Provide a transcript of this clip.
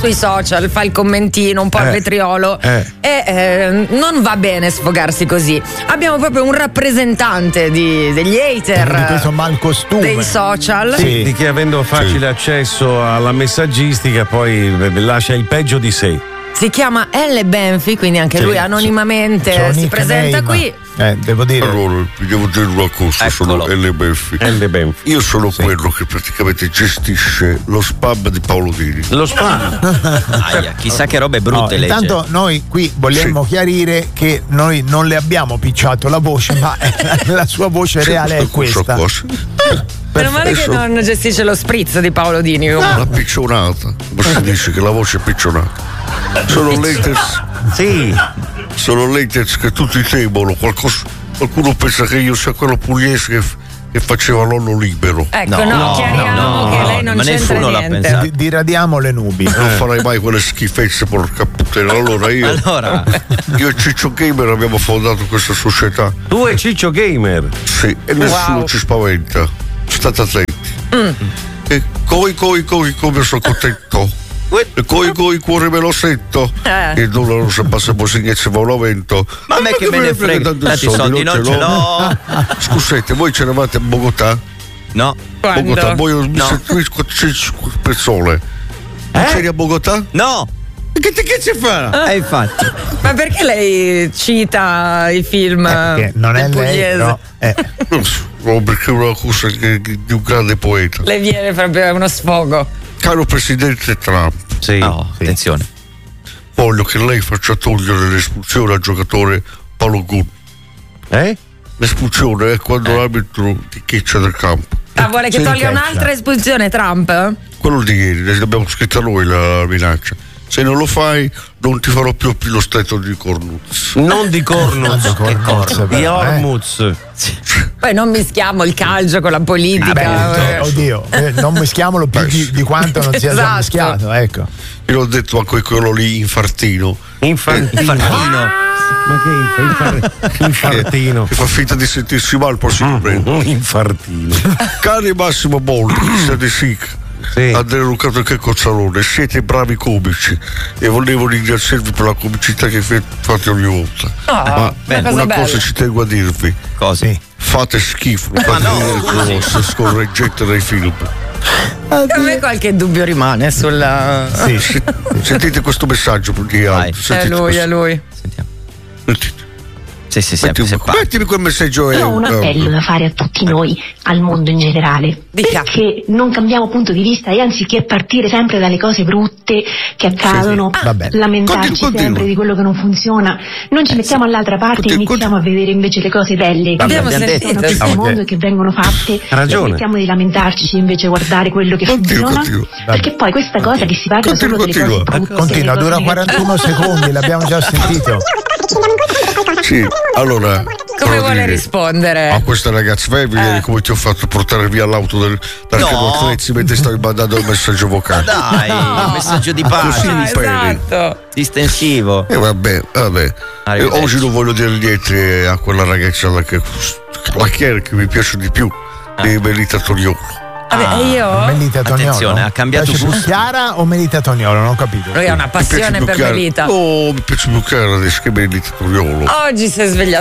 sui social, fa il commentino, un po' al vetriolo e non va bene sfogarsi così. Abbiamo proprio un rappresentante degli hater di questo malcostume dei social, di chi avendo facile accesso alla messaggistica poi lascia il peggio di sé. Si chiama L. Benfi, quindi anche lui anonimamente si presenta qui. Devo dire. Allora, vi devo dire una cosa, sono L. Benfi. Io sono quello che praticamente gestisce lo spam di Paolo Dini. Lo spam? Chissà che robe brutte legge. Intanto noi qui vogliamo chiarire che noi non le abbiamo picciato la voce, ma la sua voce reale è questa. Meno male che non gestisce lo spritz di Paolo Dini. La piccionata, ma si dice che la voce è piccionata. Sono laters. Sono laters che tutti temono. Qualcuno pensa che io sia quello pugliese che faceva l'olio libero. Ecco, chiariamo che lei non c'entra niente. Diradiamo le nubi. Non farai mai quelle schifezze, porca puttana. Allora io e Ciccio Gamer abbiamo fondato questa società. Tu e Ciccio Gamer? Sì, e nessuno ci spaventa. State attenti. E coi come sono contento. E coi cuore me lo sento. Il dollaro se passa poi se va un aumento. Ma a me che me ne frega, tanti soldi non ce l'ho. Scusate, voi c'eravate a Bogotà? No. Bogotà, voi persone. C'eri a Bogotà? No. Che ci fa? Infatti. Ma perché lei cita i film non è pugliese? lei, no? No, perché è una cosa di un grande poeta. Le viene proprio uno sfogo. Caro Presidente Trump, attenzione, voglio che lei faccia togliere l'espulsione al giocatore Paolo Gun. L'espulsione è quando l'arbitro ti chiccia del campo. Vuole che tolga un'altra espulsione Trump? Quello di ieri, l'abbiamo scritta noi la minaccia. Se non lo fai, non ti farò più lo stato di Cornuz. Non di Cornuz, di Ormuz. Poi non mischiamo il calcio con la politica. Oddio, non mischiamolo più di quanto non sia già mischiato, ecco. Io l'ho detto anche quello lì, Infartino. Ma che infartino? Che fa finta di sentirsi male, poi si riprende. Infartino. Cari Massimo Boldi, Cristian De Sica, Andrea Lucato e che Cozzalone, siete bravi comici e volevo ringraziarvi per la comicità che fate ogni volta. Ma una cosa ci tengo a dirvi. Cosa? Fate schifo, fate se scorreggete dai film. A me qualche dubbio rimane sulla. Sentite questo messaggio di È lui. Sentiamo. Sentite. Mettimi quel messaggio. Io ho un appello da fare a tutti noi, al mondo in generale. Perché non cambiamo punto di vista e anziché partire sempre dalle cose brutte che accadono, lamentarci sempre di quello che non funziona, non ci mettiamo all'altra parte e iniziamo a vedere invece le cose belle che esistono in questo mondo e che vengono fatte. Smettiamo di lamentarci e invece guardare quello che funziona. Perché poi questa cosa che si parla solo delle cose brutte. Continua, dura 41 secondi, l'abbiamo già sentito. Sì, allora. Come vuole rispondere? A questa ragazza, vai a vedere come ti ho fatto portare via l'auto dal Attrezzi mentre stavi mandando il messaggio vocale. Dai, un messaggio di pace. Distensivo. Vabbè. Oggi non voglio dire niente a quella ragazza la Chiara che mi piace di più di Melita Toniolo. Io? Attenzione, ha cambiato più Chiara o Melita Toniolo? Non ho capito. Lui ha una passione per Melita. Oh, mi piace più Chiara adesso che Melita Toniolo. Oggi si è svegliato